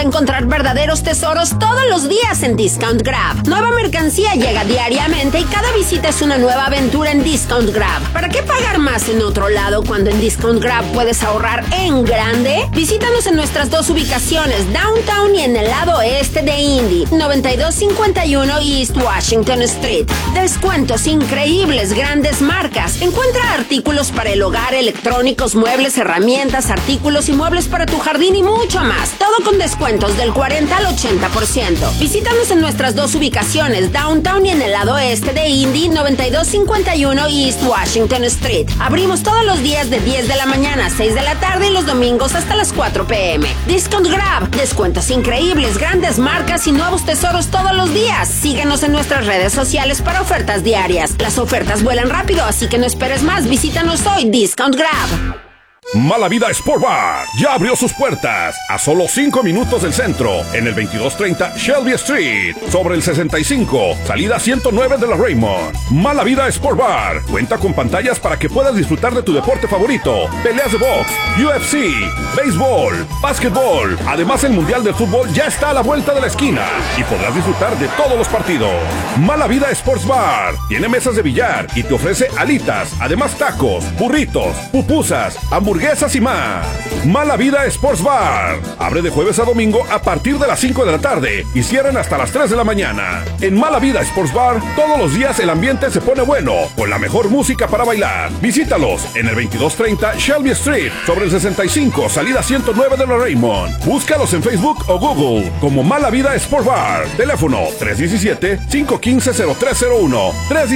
Encontrar verdaderos tesoros todos los días en Discount Grab. Nueva mercancía llega diariamente y cada visita es una nueva aventura en Discount Grab. ¿Para qué pagar más en otro lado cuando en Discount Grab puedes ahorrar en grande? Visítanos en nuestras dos ubicaciones, Downtown y en el lado este de Indy, 9251 East Washington Street. Descuentos increíbles, grandes marcas. Encuentra artículos para el hogar, electrónicos, muebles, herramientas, artículos y muebles para tu jardín y mucho más. Todo con descuentos del 40 al 80%. Visítanos en nuestras dos ubicaciones, Downtown y en el lado este de Indy, 9251 East Washington Street. Abrimos todos los días de 10 de la mañana a 6 de la tarde y los domingos hasta las 4 p.m. Discount Grab, descuentos increíbles, grandes marcas y nuevos tesoros todos los días. Síguenos en nuestras redes sociales para ofertas diarias. Las ofertas vuelan rápido, así que no esperes más. Visítanos hoy, Discount Grab. Mala Vida Sport Bar ya abrió sus puertas a solo 5 minutos del centro, en el 2230 Shelby Street, sobre el 65, salida 109 de la Raymond. Mala Vida Sport Bar cuenta con pantallas para que puedas disfrutar de tu deporte favorito, peleas de box, UFC, béisbol, básquetbol. Además, el Mundial de Fútbol ya está a la vuelta de la esquina y podrás disfrutar de todos los partidos. Mala Vida Sports Bar tiene mesas de billar y te ofrece alitas, además tacos, burritos, pupusas, hamburguesas y más. Mala Vida Sports Bar abre de jueves a domingo a partir de las 5 de la tarde y cierran hasta las 3 de la mañana. En Mala Vida Sports Bar todos los días el ambiente se pone bueno con la mejor música para bailar. Visítalos en el 2230 Shelby Street, sobre el 65, salida 109 de la Raymond. Búscalos en Facebook o Google como Mala Vida Sports Bar. Teléfono 317-515-0301.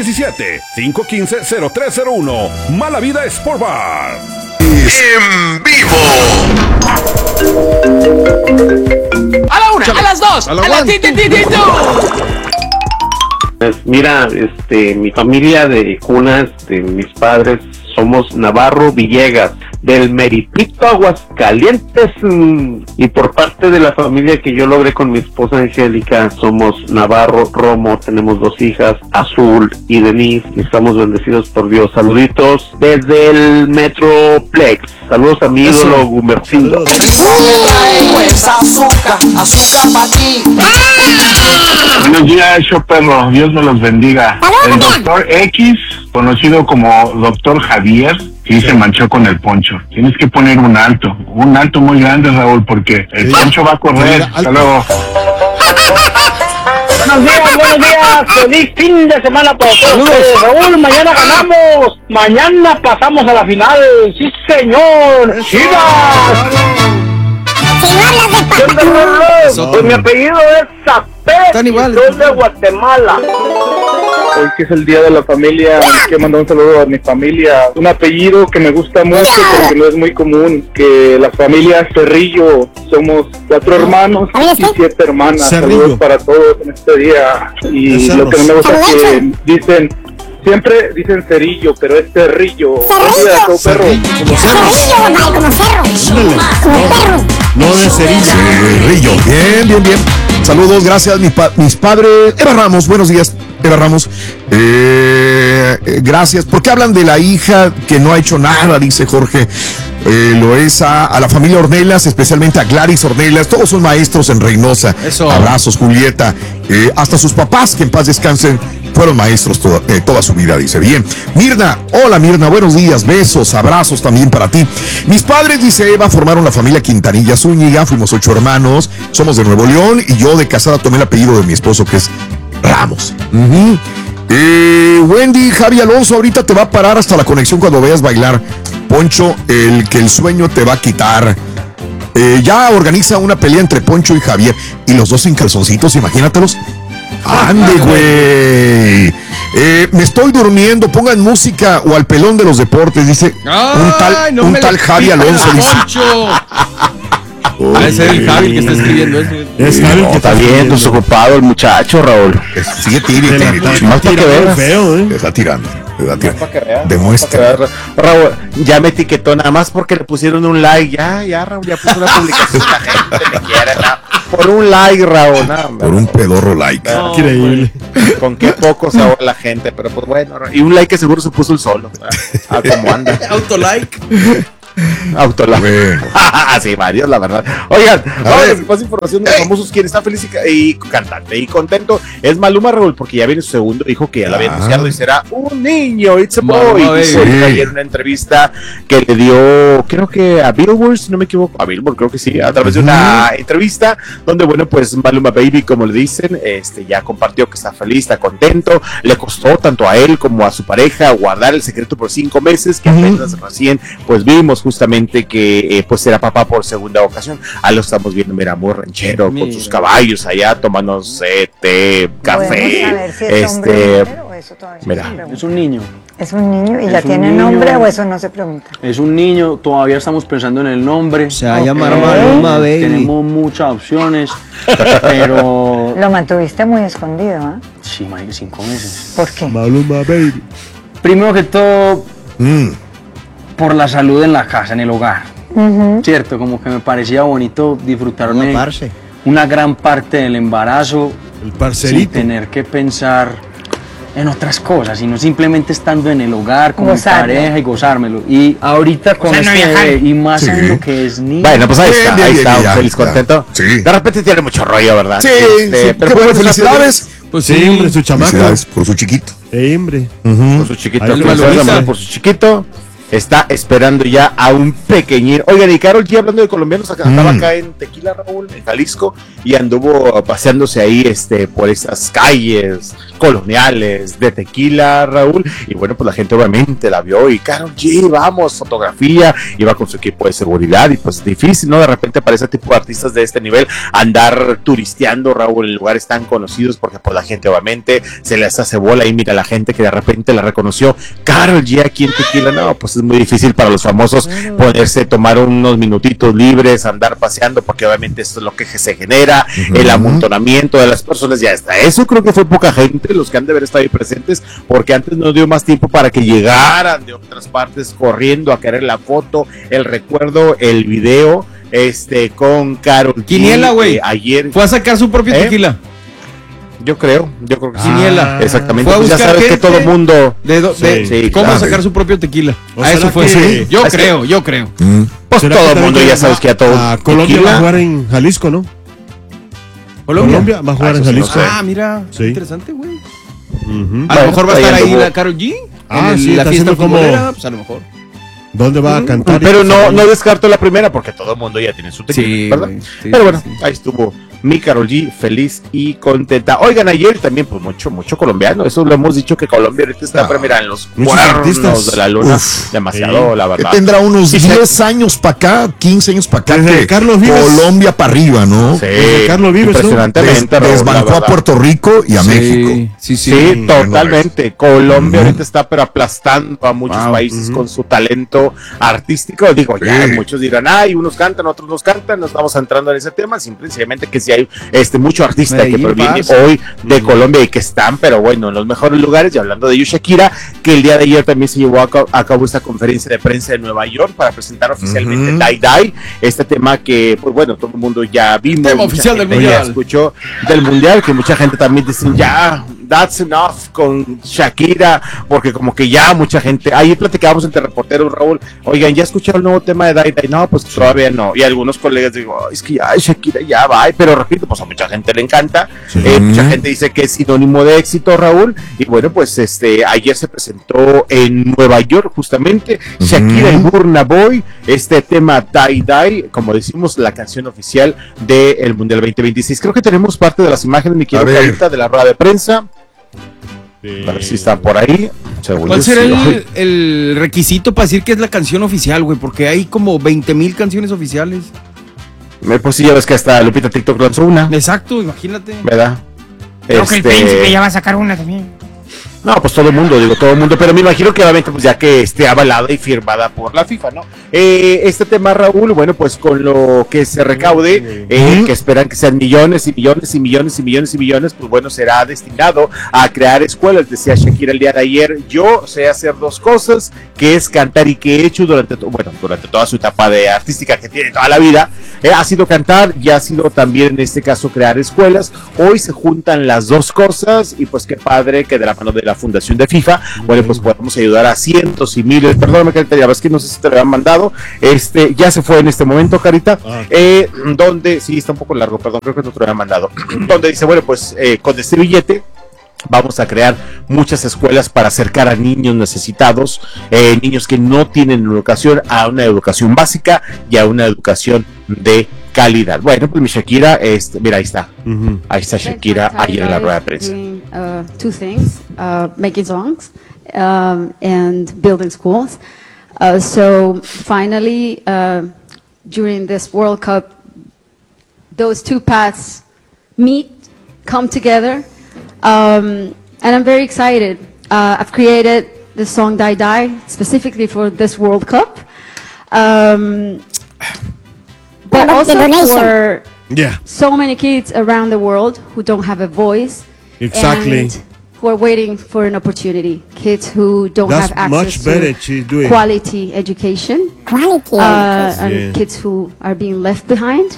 317-515-0301. Mala Vida Sports Bar. En vivo. A la una, a las dos, a la Pues mira, mi familia de cunas de mis padres somos Navarro Villegas, del Meritito, Aguascalientes, y por parte de la familia que yo logré con mi esposa Angélica, somos Navarro Romo, tenemos 2 hijas, Azul y Denise, y estamos bendecidos por Dios. Saluditos desde el Metroplex. Saludos a mi ídolo Gumercindo. Pues azúcar para ti. Buenos días, show perro, Dios me los bendiga. El doctor X, conocido como doctor Javier, sí se manchó con el poncho. Tienes que poner un alto muy grande, Raúl, porque el poncho va a correr. Hasta luego. Buenos días, feliz fin de semana para todos. Raúl, mañana ganamos, mañana pasamos a la final, sí señor. ¡Chivas! Pues mi apellido es Zapé, soy de Guatemala. Hoy que es el día de la familia, quiero mandar un saludo a mi familia. Un apellido que me gusta mucho porque no es muy común, que la familia Cerrillo, somos 4 hermanos y 7 hermanas. Cerrillo. Saludos para todos en este día. Y lo que no me gusta es que dicen, siempre dicen Cerillo, pero es Cerrillo. Cerrillo, como cerro. No de Cerillo. Cerrillo. Bien. Saludos, gracias, mis padres. Eva Ramos, buenos días, Eva Ramos. Gracias. ¿Por qué hablan de la hija que no ha hecho nada? Dice Jorge. Lo es a la familia Ornelas, especialmente a Gladys Ornelas. Todos son maestros en Reynosa. Eso. Abrazos, Julieta. Hasta sus papás, que en paz descansen, fueron maestros toda su vida, dice. Bien. Mirna, hola Mirna, buenos días, besos, abrazos también para ti. Mis padres, dice Eva, formaron la familia Quintanilla Zúñiga, fuimos 8 hermanos, somos de Nuevo León y yo de casada tomé el apellido de mi esposo, que es Ramos. Wendy, Javi Alonso, ahorita te va a parar hasta la conexión cuando veas bailar. Poncho, el que el sueño te va a quitar. Ya organiza una pelea entre Poncho y Javier y los dos sin calzoncitos, imagínatelos. ¡Ande, güey! Me estoy durmiendo, pongan música o al pelón de los deportes, dice un tal Javi Alonso. Ese es el Javi que está escribiendo eso. Es Javi que está bien desocupado el muchacho, Raúl. Sigue tirando. Más para que veas. Te está tirando. Demuestra. Raúl, ya me etiquetó nada más porque le pusieron un like. Ya, Raúl, ya puso una publicación. La gente le quiere, por un like, Raúl. Por un pedorro like. Increíble. Con qué poco se ahorra la gente, pero pues bueno. Y un like que seguro se puso el solo. Como anda. Autolike. Autola. Sí, varios, la verdad. Oigan, vamos a más información de los famosos. Quien está feliz y cantante y contento es Maluma, Raúl, porque ya viene su segundo hijo que ya lo había anunciado y será un niño. It's a boy. Dijo ayer en una entrevista que le dio, creo que a Billboard, si no me equivoco, a Billboard, creo que sí, a través de una entrevista donde, bueno, pues Maluma Baby, como le dicen, ya compartió que está feliz, está contento. Le costó tanto a él como a su pareja guardar el secreto por 5 meses, que apenas recién pues vimos justamente que pues era papá por segunda ocasión. Lo estamos viendo, mira, muy ranchero, con sus caballos allá tomándose té, café. Si es hombre o eso todavía mira, es un niño. ¿Es un niño y ya tiene nombre o eso no se pregunta? Es un niño, todavía estamos pensando en el nombre. Se va a llamar Maluma Baby. Tenemos muchas opciones, pero... Lo mantuviste muy escondido, ¿ah? Sí, más de 5 meses. ¿Por qué? Maluma Baby. Primero que todo, por la salud en la casa, en el hogar. Cierto, como que me parecía bonito disfrutarme una gran parte del embarazo sin tener que pensar en otras cosas, sino simplemente estando en el hogar con mi pareja y gozármelo. Y ahorita con este bebé y más en lo que es niño. Bueno, pues ahí está, feliz, contento. Sí. De repente tiene mucho rollo, ¿verdad? Sí, pero bueno, felicidades. Pues sí, hombre, su chamaco. Felicidades por su chiquito. Sí, hombre. Por su chiquito, por su chiquito. Está esperando ya a un pequeñín. Oigan, y Karol G, hablando de colombianos, andaba acá en Tequila, Raúl, en Jalisco, y anduvo paseándose ahí por esas calles coloniales de Tequila, Raúl, y bueno, pues la gente obviamente la vio, y Karol G, vamos, fotografía, iba con su equipo de seguridad, y pues difícil, ¿no? De repente para ese tipo de artistas de este nivel, andar turisteando, Raúl, en lugares tan conocidos, porque pues la gente obviamente se les hace bola, y mira la gente que de repente la reconoció, Karol G aquí en Tequila, no, pues es muy difícil para los famosos ponerse, tomar unos minutitos libres, andar paseando, porque obviamente esto es lo que se genera, el amontonamiento de las personas, ya está. Eso creo que fue poca gente los que han de haber estado ahí presentes, porque antes no dio más tiempo para que llegaran de otras partes corriendo a querer la foto, el recuerdo, el video, con Karol G. Quiniela, güey. Ayer fue a sacar su propio tequila. Yo creo que sí. Exactamente. Fue a buscar, ya sabes que todo mundo cómo sacar su propio tequila. A eso fue. Sí. Yo creo. Pues todo el mundo ya sabes que a todo. A Colombia va a jugar en Jalisco, ¿no? Colombia va a jugar en Jalisco. Mira, interesante, güey. A lo mejor va a estar ahí la Karol G. Sí, la fiesta como pues a lo mejor. ¿Dónde va a cantar? Pero no descarto la primera, porque todo el mundo ya tiene su tequila, ¿verdad? Pero bueno, ahí estuvo mi Karol G, feliz y contenta. Oigan, ayer también, pues mucho colombiano. Eso lo hemos dicho, que Colombia ahorita está mira, en los cuernos de la luna. Demasiado, la verdad. Tendrá unos 10 años para acá, 15 años para acá. Desde Carlos Vives. Colombia para arriba, ¿no? Sí, Carlos Vives, impresionantemente. Desbancó a Puerto Rico y a México. Sí, totalmente. Colombia ahorita está pero aplastando a muchos países con su talento artístico. Digo, ya muchos dirán, unos cantan, otros no cantan. No estamos entrando en ese tema, simplemente que si hay mucho artista que proviene hoy de Colombia y que están, pero bueno, en los mejores lugares. Y hablando de Shakira, que el día de ayer también se llevó a cabo esta conferencia de prensa de Nueva York para presentar oficialmente Die Die, este tema que, pues bueno, todo el mundo ya vimos, tema oficial del mundial, escuchó del mundial, que mucha gente también dice ya that's enough con Shakira, porque como que ya mucha gente, ahí platicábamos entre reporteros, Raúl, oigan, ¿ya escucharon el nuevo tema de Die Die? No, pues todavía no, y algunos colegas digo, es que ya Shakira ya va, pero repito, pues a mucha gente le encanta, mucha gente dice que es sinónimo de éxito, Raúl, y bueno, pues ayer se presentó en Nueva York justamente Shakira y Burna Boy, este tema Die Die, como decimos, la canción oficial del Mundial 2026. Creo que tenemos parte de las imágenes, mi querido Carita, de la rueda de prensa. A ver si están por ahí. ¿Cuál será el requisito para decir que es la canción oficial, güey? Porque hay como 20,000 canciones oficiales. Pues sí, ya ves que hasta Lupita TikTok lanzó una. Exacto, imagínate. ¿Verdad? Creo que el príncipe ya va a sacar una también. No, pues todo el mundo, pero me imagino que obviamente pues ya que esté avalada y firmada por la FIFA, ¿no? Este tema, Raúl, bueno, pues con lo que se recaude, que esperan que sean millones y millones y millones y millones y millones, pues bueno, será destinado a crear escuelas. Decía Shakira el día de ayer, yo sé hacer dos cosas, que es cantar y que he hecho durante toda su etapa de artística que tiene toda la vida, ha sido cantar y ha sido también en este caso crear escuelas. Hoy se juntan las dos cosas y pues qué padre que de la mano de la Fundación de FIFA, bueno, pues podemos ayudar a cientos y miles. Perdóname, Carita, ya ves que no sé si te lo habían mandado. Ya se fue en este momento, Carita, donde, sí, está un poco largo, perdón, creo que no te lo habían mandado, donde dice, bueno, pues con este billete vamos a crear muchas escuelas para acercar a niños necesitados, niños que no tienen educación, a una educación básica y a una educación de calidad. Bueno, pues mi Shakira, mira, ahí está. Ahí está Shakira ayer en la rueda de prensa. Two things, making songs and building schools. So finally, during this World Cup, those two paths meet, come together. And I'm very excited. I've created the song Die Die specifically for this World Cup. But also for so many kids around the world who don't have a voice. Exactly. And who are waiting for an opportunity. Kids who don't have access to quality education. And kids who are being left behind.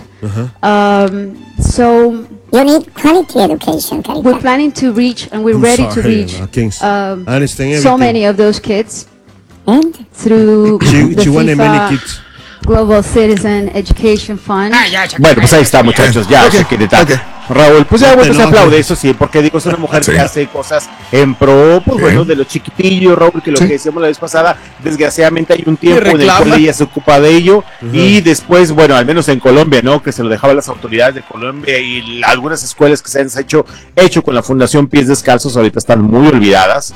So you need quality education, Carita. We're planning to reach, and we're ready to reach so many of those kids through the FIFA Global Citizen Education Fund. Bueno, pues ahí está, muchachos, ya se quiere Raúl, pues ya bueno, se aplaude, eso sí, porque digo, es una mujer que hace cosas en pro, pues bueno, de los chiquitillos, Raúl, que lo que decíamos la vez pasada, desgraciadamente hay un tiempo en el cual ella se ocupa de ello, y después, bueno, al menos en Colombia, ¿no? Que se lo dejaba a las autoridades de Colombia y algunas escuelas que se han hecho con la Fundación Pies Descalzos, ahorita están muy olvidadas,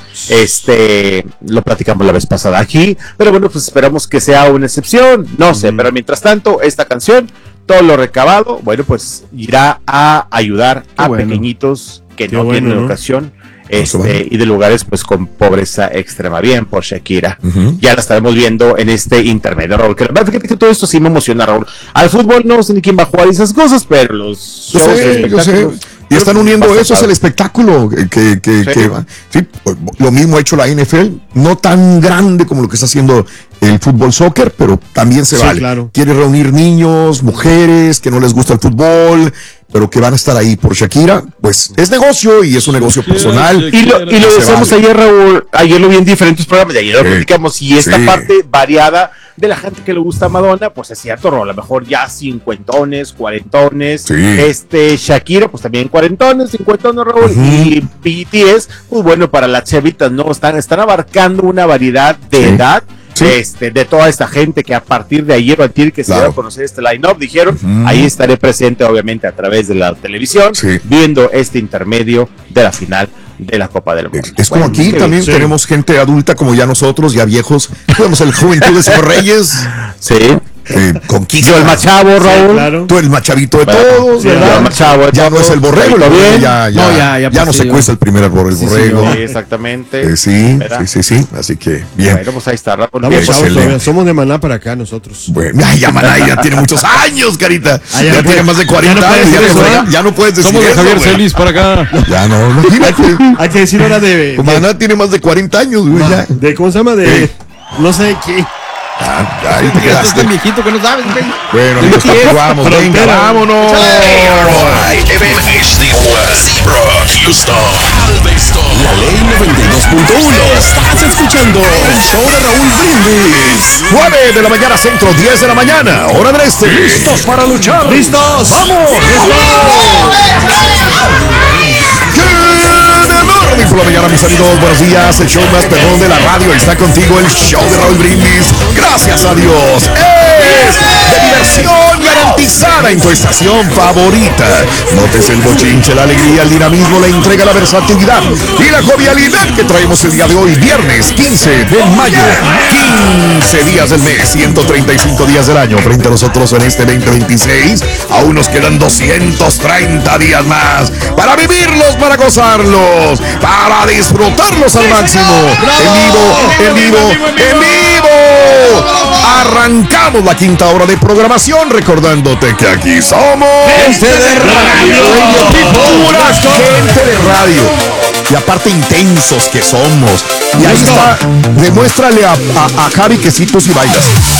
lo platicamos la vez pasada aquí, pero bueno, pues esperamos que sea una excepción, no sé, pero mientras tanto, esta canción, todo lo recabado, bueno, pues irá a ayudar a pequeñitos que no tienen educación y de lugares pues con pobreza extrema. Bien por Shakira. Ya la estaremos viendo en este intermedio, Raúl. Que fíjate que todo esto sí me emociona, Raúl. Al fútbol no sé ni quién va a jugar esas cosas, pero los shows, espectáculos. Y están uniendo eso, es el espectáculo que va. Sí, lo mismo ha hecho la NFL, no tan grande como lo que está haciendo el fútbol soccer, pero también se vale. Claro. Quiere reunir niños, mujeres que no les gusta el fútbol, pero que van a estar ahí por Shakira, pues es negocio y es un negocio personal. Y lo decíamos ayer, Raúl, ayer lo vi en diferentes programas, de ayer lo platicamos, y esta parte variada de la gente que le gusta a Madonna, pues es cierto, Raúl, a lo mejor ya cincuentones, cuarentones, Shakira, pues también cuarentones, cincuentones, Raúl, y BTS, pues bueno, para las chavitas, ¿no? Están abarcando una variedad de edad. De toda esta gente que a partir de ayer o antier que se dio a conocer este line-up, dijeron, ahí estaré presente obviamente a través de la televisión, viendo este intermedio de la final de la Copa del Mundo. Es como aquí también tenemos gente adulta como ya nosotros, ya viejos, tenemos el Juventud de Reyes. Conquista. Yo el machavo, Raúl. Claro. Tú el machavito de todos, ¿verdad? Machavo, ya no es el borrego, ya no se cuesta el primer borrego. Sí, exactamente. Sí. Así que bien. Bueno, pues ahí está, Raúl. Somos de Maná para acá nosotros. Bueno, ya Maná ya tiene muchos años, Carita. Ya tiene más de 40 años. Ya no puedes decir eso. Somos de Javier Celis para acá. Ya no. Hay que decir ahora de Maná tiene más de 40 años, güey. De ¿cómo se llama? De no sé qué. Ahí te quedaste. Este viejito que no sabes, güey. Bueno, amigos, vamos, venga, vámonos. La Ley 92.1. Estás escuchando el show de Raúl Brindis. 9 de la mañana, centro, 10 de la mañana, hora del este. ¿Listos para luchar? ¡Listos! ¡Vamos! Por la mañana, mis amigos, buenos días. El show más perrón de la radio está contigo, el show de Raúl Brindis. Gracias a Dios. Es de diversión garantizada en tu estación favorita. Notes el bochinche, la alegría, el dinamismo, la entrega, la versatilidad y la jovialidad que traemos el día de hoy, viernes 15 de mayo. 15 días del mes, 135 días del año. Frente a nosotros en este 2026, aún nos quedan 230 días más para vivirlos, para gozarlos, para disfrutarlos al máximo. En vivo. Arrancamos la quinta hora de programación, recordándote que aquí somos gente de radio. Pura gente de radio. Y aparte intensos que somos. Y ahí está, demuéstrale a Javi que sí tú sí bailas.